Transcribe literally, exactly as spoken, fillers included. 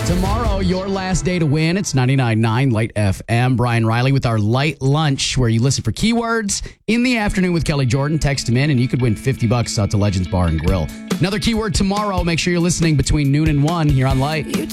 Tomorrow, your last day to win. It's ninety-nine point nine Light F M. Brian Riley with our Light Lunch, where you listen for keywords in the afternoon with Kelly Jordan. Text him in, and you could win fifty bucks out to Legends Bar and Grill. Another keyword tomorrow. Make sure you're listening between noon and one here on Light.